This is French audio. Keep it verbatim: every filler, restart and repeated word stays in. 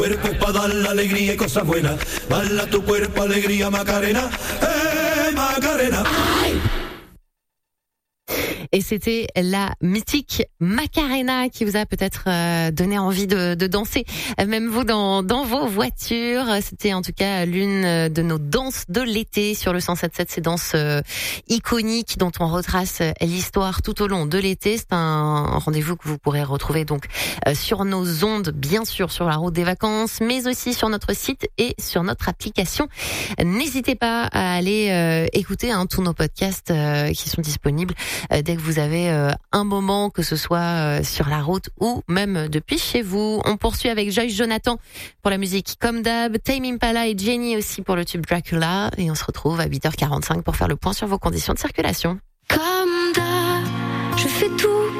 Cuerpo para dar la alegría y cosas buenas. Bala tu cuerpo, alegría, Macarena. ¡Eh, Macarena! ¡Ay! Et c'était la mythique Macarena qui vous a peut-être euh, donné envie de, de danser, même vous dans, dans vos voitures. C'était en tout cas l'une de nos danses de l'été sur le cent sept virgule sept, ces danses euh, iconiques dont on retrace l'histoire tout au long de l'été. C'est un rendez-vous que vous pourrez retrouver donc euh, sur nos ondes, bien sûr sur la route des vacances, mais aussi sur notre site et sur notre application. N'hésitez pas à aller euh, écouter hein, tous nos podcasts euh, qui sont disponibles euh, dès que vous avez euh, un moment, que ce soit euh, sur la route ou même depuis chez vous. On poursuit avec Joyce Jonathan pour la musique comme d'hab, Tame Impala et Jenny aussi pour le tube Dracula, et on se retrouve à huit heures quarante-cinq pour faire le point sur vos conditions de circulation. Car